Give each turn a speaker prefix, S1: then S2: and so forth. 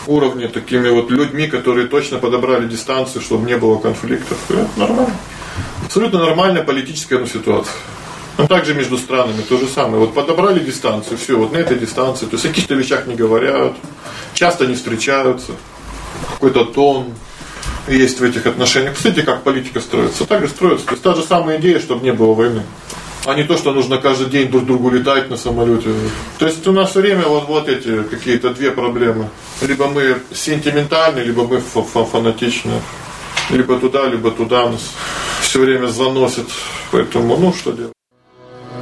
S1: уровне такими вот людьми, которые точно подобрали дистанцию, чтобы не было конфликтов. И это нормально. Абсолютно нормальная политическая ситуация. Но также между странами то же самое. Вот подобрали дистанцию, все, вот на этой дистанции. То есть о каких-то вещах не говорят, часто не встречаются. Какой-то тон есть в этих отношениях. Кстати, как политика строится. Так и строится. То есть та же самая идея, чтобы не было войны. А не то, что нужно каждый день друг другу летать на самолете. То есть у нас все время вот эти какие-то две проблемы. Либо мы сентиментальны, либо мы фанатичны. Либо туда нас все время заносит. Поэтому, что делать?